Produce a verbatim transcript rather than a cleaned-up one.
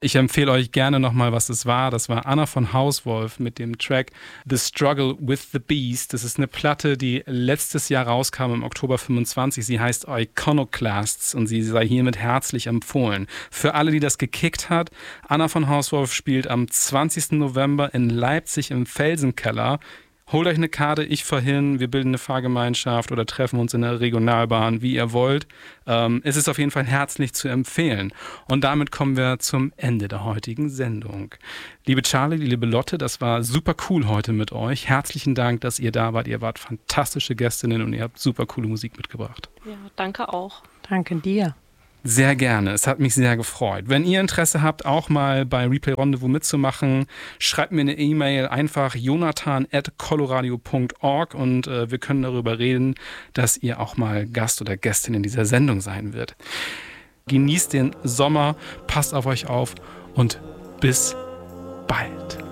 Ich empfehle euch gerne nochmal, was es war. Das war Anna von Hauswolf mit dem Track The Struggle with the Beast. Das ist eine Platte, die letztes Jahr rauskam, im Oktober fünfundzwanzig. Sie heißt Iconoclasts und sie sei hiermit herzlich empfohlen. Für alle, die das gekickt hat, Anna von Hauswolf spielt am zwanzigsten November in Leipzig im Felsenkeller. Holt euch eine Karte, ich fahr hin, wir bilden eine Fahrgemeinschaft oder treffen uns in der Regionalbahn, wie ihr wollt. Ähm, es ist auf jeden Fall herzlich zu empfehlen. Und damit kommen wir zum Ende der heutigen Sendung. Liebe Charlie, liebe Lotte, das war super cool heute mit euch. Herzlichen Dank, dass ihr da wart. Ihr wart fantastische Gästinnen und ihr habt super coole Musik mitgebracht. Ja, danke auch. Danke dir. Sehr gerne, es hat mich sehr gefreut. Wenn ihr Interesse habt, auch mal bei Replay Rendezvous mitzumachen, schreibt mir eine E-Mail, einfach jonathan at coloradio punkt org und äh, wir können darüber reden, dass ihr auch mal Gast oder Gästin in dieser Sendung sein wird. Genießt den Sommer, passt auf euch auf und bis bald.